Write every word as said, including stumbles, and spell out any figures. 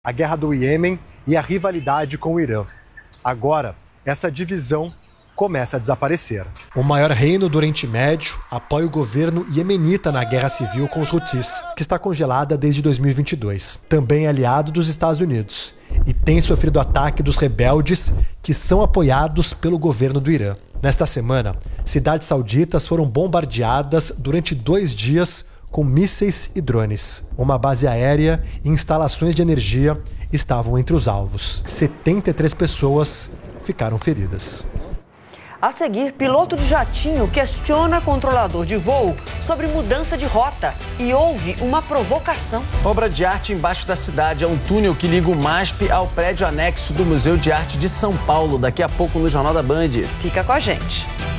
a guerra do Iêmen e a rivalidade com o Irã. Agora, essa divisão começa a desaparecer. O maior reino do Oriente Médio apoia o governo iemenita na guerra civil com os Houthis, que está congelada desde dois mil e vinte e dois. Também é aliado dos Estados Unidos e tem sofrido ataque dos rebeldes que são apoiados pelo governo do Irã. Nesta semana, cidades sauditas foram bombardeadas durante dois dias com mísseis e drones. Uma base aérea e instalações de energia estavam entre os alvos. setenta e três pessoas ficaram feridas. A seguir, piloto de jatinho questiona controlador de voo sobre mudança de rota e houve uma provocação. Obra de arte embaixo da cidade. É um túnel que liga o MASP ao prédio anexo do Museu de Arte de São Paulo. Daqui a pouco no Jornal da Band. Fica com a gente.